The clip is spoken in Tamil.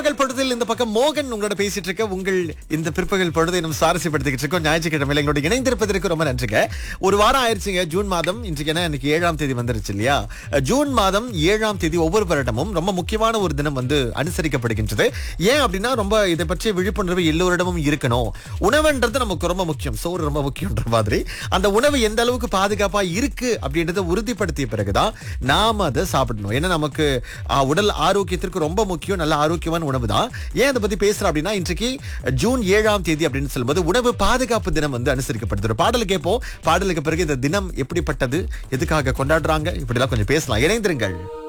பிற்பகல் பொழுதில் இந்த பக்கம் மோகன் உங்களோட பேசிட்டு இருக்க. உங்கள் இந்த பிற்பகல் பொழுதை நம்ம சுவாரஸ்யப்படுத்திக்கிட்டு இருக்கோம். ஞாயிற்றுக்கிழமையில எங்களோட இணைந்திருப்பதற்கு ரொம்ப நன்றிங்க. ஒரு வாரம் ஆயிடுச்சுங்க. ஜூன் மாதம் இன்றைக்கு என்ன, இன்னைக்கு 7ஆம் தேதி வந்துருச்சு இல்லையா? ஜூன் மாதம் 7ஆம் தேதி ஒவ்வொரு வருடமும் ரொம்ப முக்கியமான ஒரு தினம் வந்து அனுசரிக்கப்படுகின்றது. ஏன் அப்படின்னா, ரொம்ப இதை பற்றிய விழிப்புணர்வு எல்லோரிடமும் இருக்கணும். உணவுன்றது நமக்கு ரொம்ப முக்கியம், சோறு ரொம்ப முக்கியன்ற மாதிரி அந்த உணவு எந்த அளவுக்கு பாதுகாப்பா இருக்கு அப்படின்றத உறுதிப்படுத்திய பிறகுதான் நாம அதை சாப்பிடணும். ஏன்னா நமக்கு உடல் ஆரோக்கியத்திற்கு ரொம்ப முக்கியம் நல்ல ஆரோக்கியமான உணவு தான். ஏன் அதை பத்தி பேசுறேன் அப்படின்னா, இன்றைக்கு ஜூன் 7ஆம் தேதி அப்படின்னு சொல்லும்போது உணவு பாதுகாப்பு தினம் வந்து அனுசரிக்கப்படுது. ஒரு பாடல் கேட்போம். பாடலுக்கு பிறகு இந்த தினம் எப்படிப்பட்டது, எதுக்காக கொண்டாடுறாங்க, இப்படிலாம் கொஞ்சம் பேசலாம். இணைந்திருங்கள்.